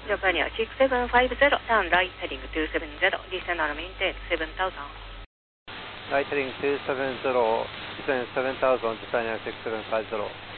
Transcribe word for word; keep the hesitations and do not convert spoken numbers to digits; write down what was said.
Japan Air six seven five zero, turn right heading two seven zero, descend and maintain seven thousand. Right heading two seven zero, descend seven thousand, Japan Air six seven five zero.